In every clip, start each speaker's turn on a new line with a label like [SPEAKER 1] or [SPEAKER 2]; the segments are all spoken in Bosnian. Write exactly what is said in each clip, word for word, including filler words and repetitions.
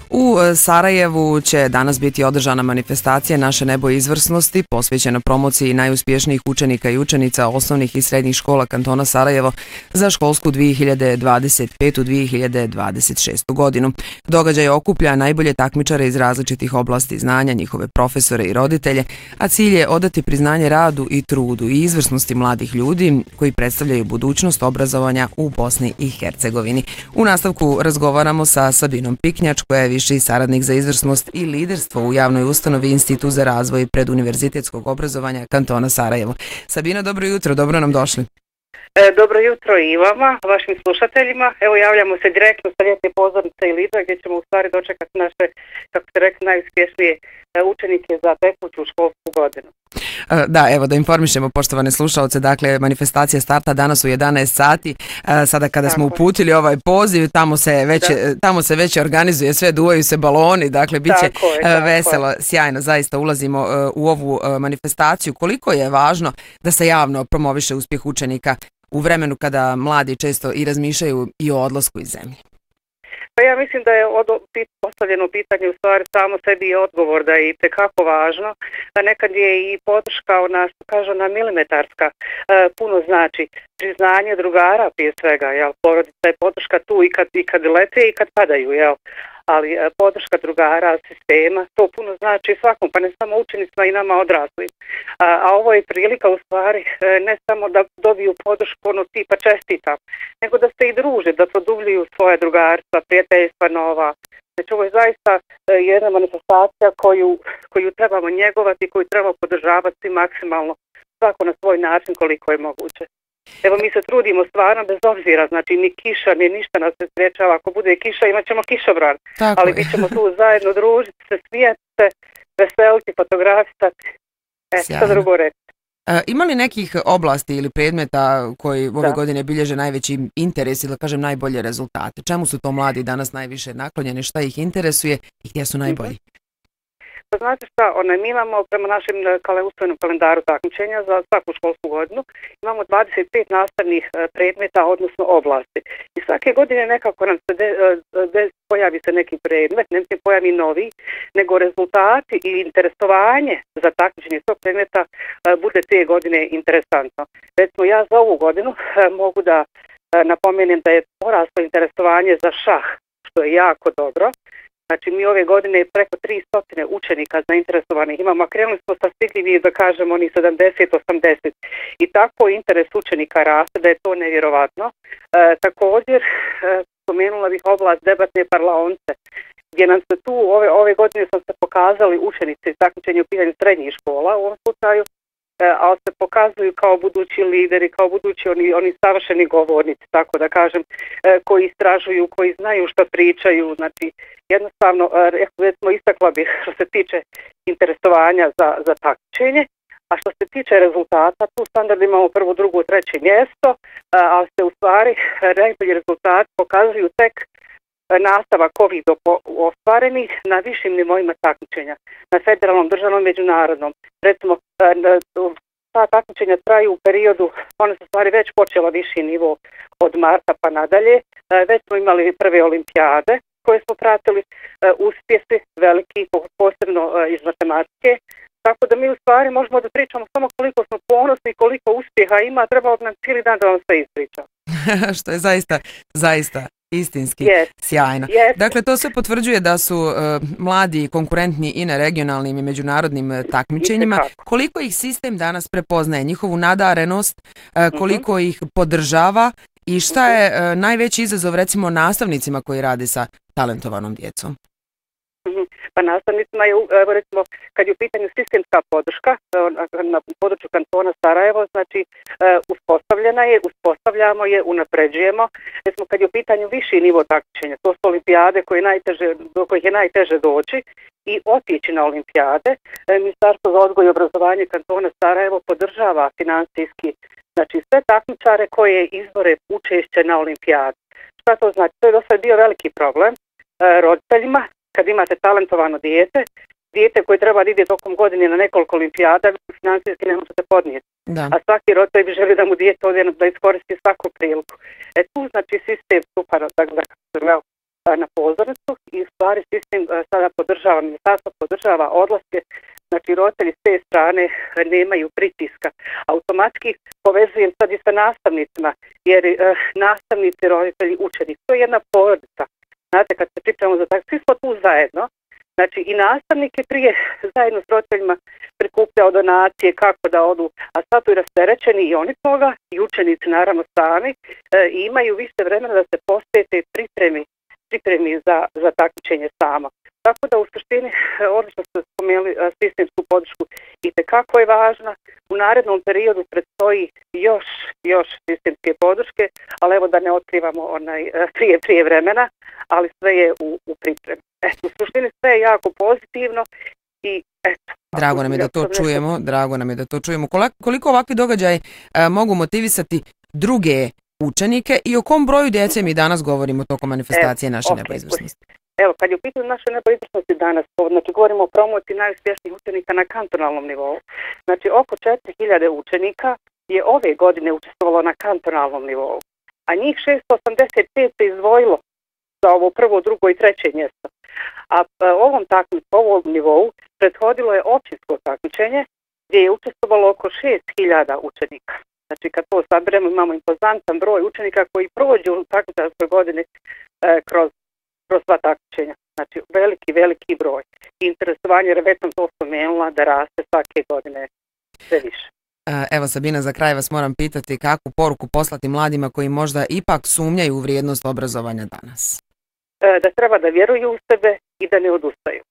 [SPEAKER 1] U Sarajevu će danas biti održana manifestacija Naše nebo izvrsnosti posvećena promociji najuspješnijih učenika i učenica osnovnih i srednjih škola kantona Sarajevo za školsku dvije hiljade dvadeset petu dvije hiljade dvadeset šestu godinu. Događaj okuplja najbolje takmičare iz različitih oblasti znanja, njihove profesore i roditelje, a cilj je odati priznanje radu i trudu i izvrsnosti mladih ljudi koji predstavljaju budućnost obrazovanja u Bosni i Hercegovini. U nastavku razgovaramo sa Sabinom Piknjač, koja je viši saradnik za izvrsnost i liderstvo u javnoj ustanovi Institut za razvoj preduniverzitetskog obrazovanja kantona Sarajevo. Sabina, dobro jutro, dobro nam došli.
[SPEAKER 2] E, dobro jutro i vama, vašim slušateljima. Evo, javljamo se direktno sa ljetne pozornice i Lidra, gdje ćemo u stvari dočekati naše, kako ste rekli, najuspješnije učenike za tekuću školsku godinu.
[SPEAKER 1] Da, evo da informišemo poštovane slušalce, dakle manifestacija starta danas u jedanaest sati, sada kada Tako. smo uputili ovaj poziv, tamo se već, tamo se već organizuje sve, duvaju se baloni, dakle bit će veselo, je. sjajno, zaista ulazimo u ovu manifestaciju. Koliko je važno da se javno promoviše uspjeh učenika u vremenu kada mladi često i razmišljaju i o odlasku iz zemlje?
[SPEAKER 2] Pa ja mislim da je postavljeno pitanje u stvari samo sebi i odgovor da je i tekako važno, da nekad je i podrška ona, što kažu, na milimetarska, e, puno znači priznanje drugara prije svega, jel, porodica je podrška tu i kad, i kad lete i kad padaju, jel, ali e, podrška drugara, sistema, to puno znači svakom, pa ne samo učenicima i nama odraslim. A, a ovo je prilika u stvari e, ne samo da dobiju podršku ono tipa čestita, nego da se i druže, da produbljuju svoje drugarstva, prijateljstva nova. Znači ovo je zaista e, jedna manifestacija koju, koju trebamo njegovati, koju trebamo podržavati maksimalno, svako na svoj način koliko je moguće. Evo mi se trudimo stvarno bez obzira, znači ni kiša, ni ništa nas ne spriječava. Ako bude kiša imat ćemo kišobran, Tako ali bit ćemo tu zajedno družiti se, smijeti se, veseliti, fotografisati, e, što drugo reći.
[SPEAKER 1] E, ima li nekih oblasti ili predmeta koji ove da. godine bilježe najveći interes ili da kažem najbolje rezultate? Čemu su to mladi danas najviše naklonjeni, šta ih interesuje i gdje su najbolji? Mm-hmm.
[SPEAKER 2] Pa znate šta, onaj, mi imamo prema našem usvojenom kalendaru takmičenja za svaku školsku godinu, imamo dvadeset pet nastavnih predmeta, odnosno oblasti. I svake godine nekako nam se de, de, pojavi se neki predmet, ne se pojavi novi, nego rezultati i interesovanje za takmičenje tog predmeta bude te godine interesantno. Recimo ja za ovu godinu mogu da napomenem da je poraslo interesovanje za šah, što je jako dobro. Znači mi ove godine preko tristo učenika zainteresovanih imamo, a krenuli smo sa stidljivih da kažemo oni sedamdeset osamdeset i tako interes učenika raste da je to nevjerovatno. E, također e, spomenula bih oblast debatne parlaonce gdje nam se tu ove, ove godine sam se pokazali učenici takmičenja u pitanju srednjih škola u ovom slučaju, ali se pokazuju kao budući lideri, kao budući oni, oni savršeni govornici, tako da kažem, koji istražuju, koji znaju što pričaju, znači jednostavno, recimo istakla bih što se tiče interesovanja za, za takmičenje, a što se tiče rezultata, tu standard imamo prvo, drugo, treće mjesto, ali se u stvari najbolji rezultati pokazuju tek nastavak ovih ostvarenih na višim nivoima takmičenja, na federalnom, državnom, međunarodnom. Recimo, ta takmičenja traju u periodu, one su stvari već počela viši nivo od marta pa nadalje, već smo imali prve olimpijade koje smo pratili, uspjesi veliki, posebno iz matematike, tako da mi u stvari možemo da pričamo samo koliko smo ponosni, koliko uspjeha ima, trebalo nam cijeli dan da vam sve ispričam.
[SPEAKER 1] Što je zaista, zaista istinski
[SPEAKER 2] yes.
[SPEAKER 1] sjajno.
[SPEAKER 2] Yes.
[SPEAKER 1] Dakle, to sve potvrđuje da su uh, mladi konkurentni i na regionalnim i međunarodnim uh, takmičenjima. Koliko ih sistem danas prepoznaje, njihovu nadarenost, uh, koliko mm-hmm. ih podržava i šta je uh, najveći izazov recimo nastavnicima koji rade sa talentovanom djecom?
[SPEAKER 2] Pa nastavnicima je, evo recimo, kad je u pitanju sistemska podrška na području kantona Sarajevo, znači uspostavljena je, uspostavljamo je, unapređujemo. Recimo, kad je u pitanju viši nivo takmičenja, to su olimpijade koje najteže, do kojih je najteže doći i otići na olimpijade, Ministarstvo za odgoj i obrazovanje kantona Sarajevo podržava financijski, znači sve takmičare koje izbore učešće na olimpijade. Šta to znači? To je do sad bio veliki problem roditeljima. Kad imate talentovano dijete, dijete koje treba da ide tokom godine na nekoliko olimpijada, financijski ne možete podnijeti. Da. A svaki roditelj bi želi da mu dijete ode da iskoristi svaku priliku. E tu znači sistem super da, da, da, na pozornicu i stvari sistem sada podržava, ministarstvo podržava odlaske, znači roditelji s te strane nemaju pritiska. Automatski povezujem sad i sa nastavnicima, jer e, nastavnici, roditelji, učenici, to je jedna porodica. Znate, kad se pripremamo za tako, svi smo tu zajedno. Znači i nastavnik je prije zajedno s roditeljima prikupljao donacije, kako da odu, a sad su i rasterećeni i oni toga, i učenici naravno sami, e, i imaju više vremena da se posvete pripremi, pripremi za, za takmičenje samo. Tako da u suštini, odlično ste spomenuli sistemsku podršku i tekako je važna. U narednom periodu predstoji još, još sistemske podrške, ali evo da ne otkrivamo onaj prije, prije vremena, ali sve je u, u pripremi. Eto, u suštini sve je jako pozitivno i eto.
[SPEAKER 1] Drago nam je da to čujemo, drago nam je da to čujemo. Koliko ovakvi događaji a, mogu motivisati druge učenike i o kom broju djece mi danas govorimo tokom manifestacije e, naše okay, nebo izvrsnosti?
[SPEAKER 2] Evo, kad je u pitanju naše nebo izvrsnosti danas, znači govorimo o promociji najuspješnijih učenika na kantonalnom nivou. Znači oko četiri hiljade učenika je ove godine učestvovalo na kantonalnom nivou, a njih šesto osamdeset pet se izdvojilo za ovo prvo, drugo i treće mjesto. A, a ovom takmičenju, ovom nivou prethodilo je općinsko takmičenje gdje je učestvovalo oko šest hiljada učenika. Znači kad to saberemo imamo impozantan broj učenika koji prođu u takmičarskoj godini e, kroz, kroz sva takmičenja. Znači veliki, veliki broj. Interesovanje, jer već sam to spomenula, da raste svake godine sve više.
[SPEAKER 1] Evo Sabina, za kraj vas moram pitati kakvu poruku poslati mladima koji možda ipak sumnjaju u vrijednost obrazovanja danas?
[SPEAKER 2] E, da treba da vjeruju u sebe i da ne odustaju.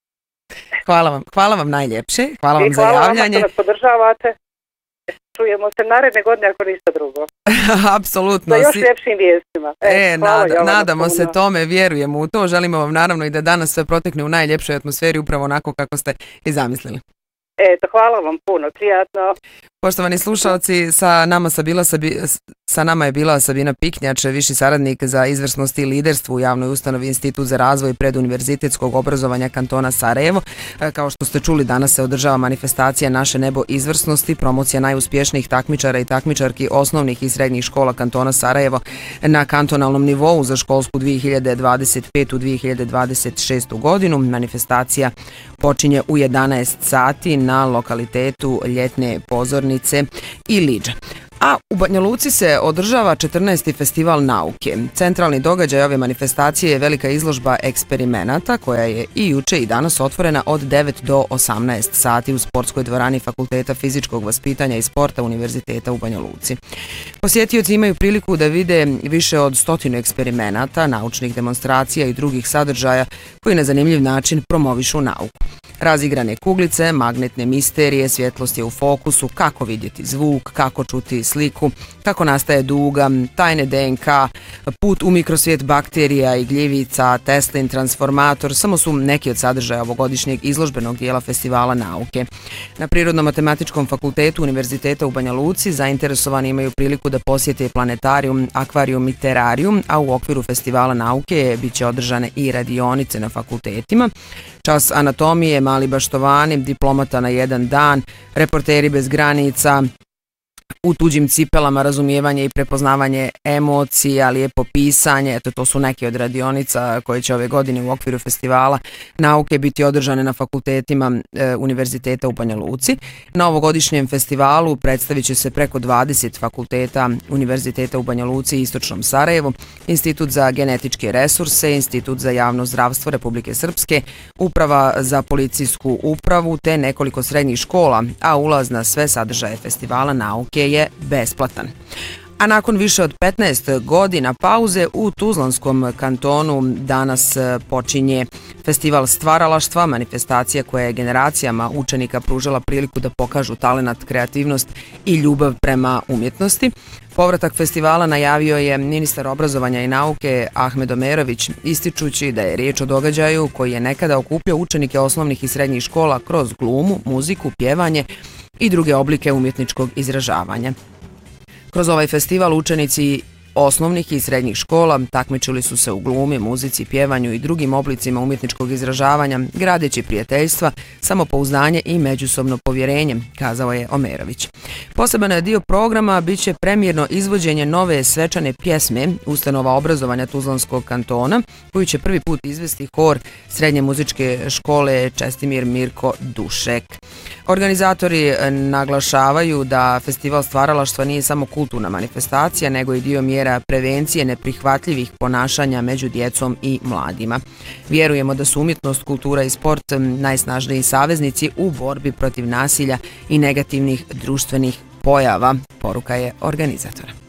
[SPEAKER 1] Hvala vam, hvala vam najljepše, hvala vam
[SPEAKER 2] I
[SPEAKER 1] za
[SPEAKER 2] hvala
[SPEAKER 1] javljanje.
[SPEAKER 2] Hvala vam što nas podržavate. Čujemo se naredne godine ako ništa drugo.
[SPEAKER 1] Apsolutno.
[SPEAKER 2] Sa još ljepšim vijestima.
[SPEAKER 1] E, e nada, nadamo se tome, vjerujemo u to. Želimo vam naravno i da danas sve protekne u najljepšoj atmosferi, upravo onako kako ste i zamislili.
[SPEAKER 2] Eto, hvala vam puno, prijatno.
[SPEAKER 1] Poštovani slušalci, sa nama, sa, bila, sa nama je bila Sabina Piknjač, viši saradnik za izvrsnost i liderstvo u javnoj ustanovi Institut za razvoj preduniverzitetskog obrazovanja kantona Sarajevo. Kao što ste čuli, danas se održava manifestacija Naše nebo izvrsnosti, promocija najuspješnijih takmičara i takmičarki osnovnih i srednjih škola kantona Sarajevo na kantonalnom nivou za školsku dvije hiljade dvadeset petu dvije hiljade dvadeset šestu godinu. Manifestacija počinje u jedanaest sati na lokalitetu Ljetne pozornice i Liđa. A u Banja Luci se održava četrnaesti festival nauke. Centralni događaj ove manifestacije je velika izložba eksperimenata koja je i juče i danas otvorena od devet do osamnaest sati u sportskoj dvorani Fakulteta fizičkog vaspitanja i sporta Univerziteta u Banja Luci. Posjetioci imaju priliku da vide više od stotinu eksperimenata, naučnih demonstracija i drugih sadržaja koji na zanimljiv način promovišu nauku. Razigrane kuglice, magnetne misterije, svjetlost je u fokusu, kako vidjeti zvuk, kako čuti sliku, kako nastaje duga, tajne D N K, put u mikrosvijet bakterija i gljivica, Teslin transformator, samo su neki od sadržaja ovogodišnjeg izložbenog dijela festivala nauke. Na Prirodno-matematičkom fakultetu Univerziteta u Banja Luci zainteresovani imaju priliku da posjete planetarijum, akvarijum i terarijum, a u okviru festivala nauke bit će održane i radionice na fakultetima. Čas anatomije, mali baštovani, diplomata na jedan dan, reporteri bez granica, u tuđim cipelama, razumijevanje i prepoznavanje emocija, lijepo pisanje. Eto, to su neke od radionica koje će ove godine u okviru festivala nauke biti održane na fakultetima e, Univerziteta u Banja Luci. Na ovogodišnjem festivalu predstavit će se preko dvadeset fakulteta Univerziteta u Banja Luci i Istočnom Sarajevu, Institut za genetičke resurse, Institut za javno zdravstvo Republike Srpske, Uprava za policijsku upravu te nekoliko srednjih škola, a ulaz na sve sadržaje festivala nauke je besplatan. A nakon više od petnaest godina pauze u Tuzlanskom kantonu danas počinje festival stvaralaštva, manifestacija koja je generacijama učenika pružala priliku da pokažu talenat, kreativnost i ljubav prema umjetnosti. Povratak festivala najavio je ministar obrazovanja i nauke Ahmed Omerović, ističući da je riječ o događaju koji je nekada okupljao učenike osnovnih i srednjih škola kroz glumu, muziku, pjevanje i druge oblike umjetničkog izražavanja. Kroz ovaj festival učenici osnovnih i srednjih škola takmičili su se u glumi, muzici, pjevanju i drugim oblicima umjetničkog izražavanja, gradeći prijateljstva, samopouzdanje i međusobno povjerenje, kazao je Omerović. Poseban dio programa biće premijerno izvođenje nove svečane pjesme ustanova obrazovanja Tuzlanskog kantona, koju će prvi put izvesti hor Srednje muzičke škole Čestimir Mirko Dušek. Organizatori naglašavaju da festival stvaralaštva nije samo kulturna manifestacija, nego i dio mjera prevencije neprihvatljivih ponašanja među djecom i mladima. Vjerujemo da su umjetnost, kultura i sport najsnažniji saveznici u borbi protiv nasilja i negativnih društvenih pojava, poruka je organizatora.